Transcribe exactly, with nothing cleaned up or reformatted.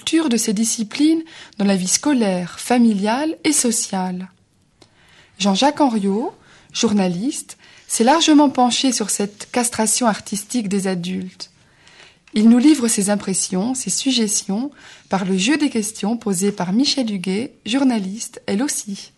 rupture de ces disciplines dans la vie scolaire, familiale et sociale. Jean-Jacques Henriot, journaliste, s'est largement penché sur cette castration artistique des adultes. Il nous livre ses impressions, ses suggestions, par le jeu des questions posées par Michèle Huguet, journaliste elle aussi.